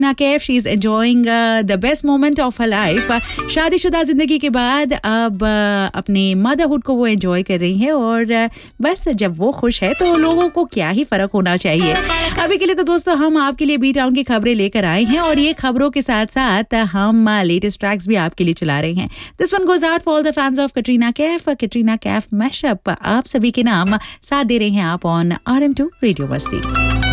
Katrina Kaif, she is enjoying the best moment of her life. शादीशुदा जिंदगी के बाद अब अपने मदरहुड को वो एंजॉय कर रही हैं और बस जब वो खुश है तो लोगों को क्या ही फर्क होना चाहिए. अभी के लिए तो दोस्तों हम आपके लिए बी टाउन की खबरें लेकर आए हैं और ये खबरों के साथ साथ हम लेटेस्ट ट्रैक्स भी आपके लिए चला रहे हैं. This one goes out for all the fans of Katrina Kaif mashup आप सभी के नाम. साथ दे रहे हैं आप ऑन RM2 रेडियो मस्ती.